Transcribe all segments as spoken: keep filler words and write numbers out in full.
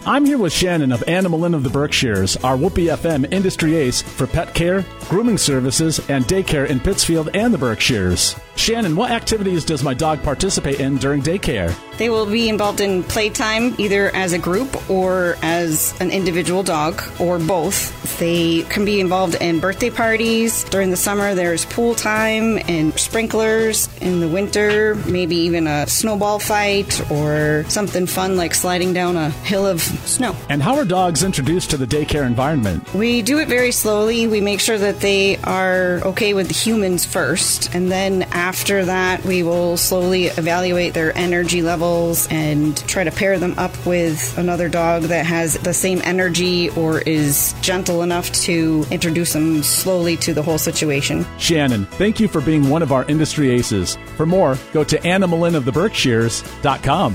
I'm here with Shannon of Animal Inn of the Berkshires, our Whoopee F M industry ace for pet care, grooming services, and daycare in Pittsfield and the Berkshires. Shannon, what activities does my dog participate in during daycare? They will be involved in playtime, either as a group or as an individual dog, or both. They can be involved in birthday parties. During the summer, there's pool time and sprinklers. In the winter, maybe even a snowball fight or something fun like sliding down a hill of snow. And how are dogs introduced to the daycare environment? We do it very slowly. We make sure that they are okay with the humans first, and then after that, we will slowly evaluate their energy levels and try to pair them up with another dog that has the same energy or is gentle enough to introduce them slowly to the whole situation. Shannon, thank you for being one of our industry aces. For more, go to animal inn of the berkshires dot com.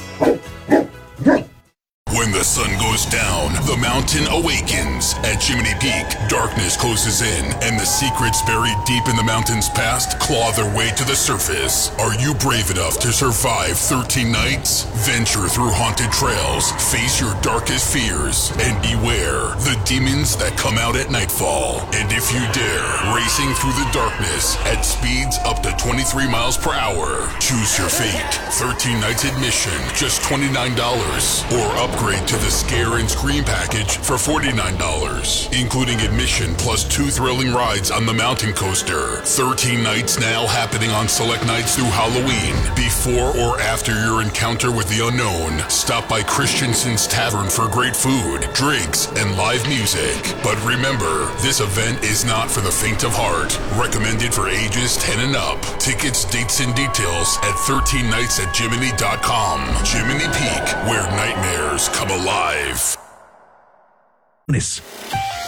When the sun goes down, the mountain awakens. At Jiminy Peak, darkness closes in, and the secrets buried deep in the mountain's past claw their way to the surface. Are you brave enough to survive thirteen nights? Venture through haunted trails, face your darkest fears, and beware the demons that come out at nightfall. And if you dare, racing through the darkness at speeds up to twenty-three miles per hour. Choose your fate. thirteen nights admission, just twenty-nine dollars, or upgrade to the Scare and Scream package for forty-nine dollars, including admission plus two thrilling rides on the Mountain Coaster. thirteen nights now happening on select nights through Halloween. Before or after your encounter with the unknown, stop by Christensen's Tavern for great food, drinks, and live music. But remember, this event is not for the faint of heart. Recommended for ages ten and up. Tickets, dates, and details at thirteen nights at Jiminy dot com. Jiminy Peak, where nightmares come alive.